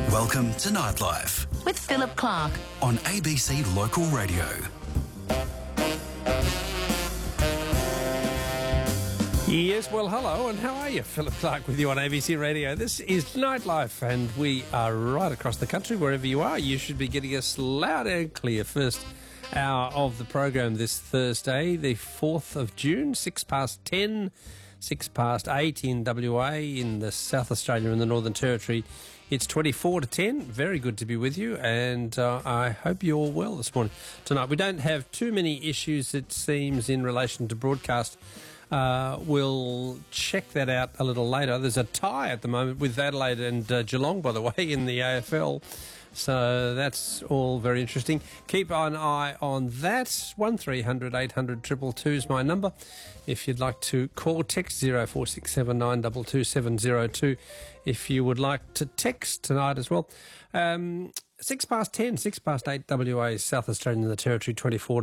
Welcome to Nightlife with Philip Clark on ABC Local Radio. Yes, well, hello, and how are you? Philip Clark with you on ABC Radio. This is Nightlife, and we are right across the country. Wherever you are, you should be getting us loud and clear. First hour of the program this Thursday, the 4th of June, 10:06, 8 in WA, in the South Australia and the Northern Territory. It's 24 to 10. Very good to be with you, and I hope you're all well this morning. Tonight, we don't have too many issues, it seems, in relation to broadcast. We'll check that out a little later. There's a tie at the moment with Adelaide and Geelong, by the way, in the AFL. So that's all very interesting. Keep an eye on that. 1300 800 222 is my number. If you'd like to call, text 0467 922 702 if you would like to text tonight as well. 10:06, 8 WA, South Australia and the Territory, 24